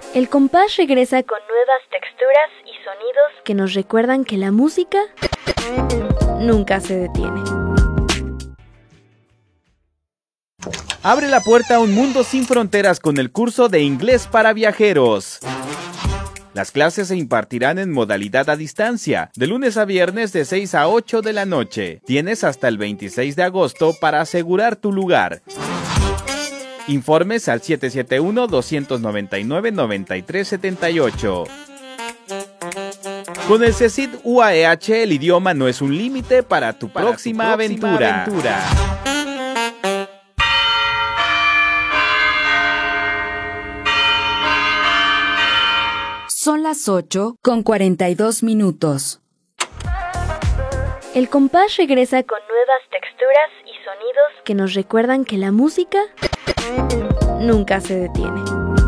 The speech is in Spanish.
El compás regresa con nuevas texturas y sonidos que nos recuerdan que la música nunca se detiene. Abre la puerta a un mundo sin fronteras con el curso de inglés para viajeros. Las clases se impartirán en modalidad a distancia, de lunes a viernes de 6 a 8 de la noche. Tienes hasta el 26 de agosto para asegurar tu lugar. Informes al 771-299-9378. Con el CECID UAEH, el idioma no es un límite para tu próxima aventura. Son las 8:42. El compás regresa con nuevas texturas y sonidos que nos recuerdan que la música nunca se detiene.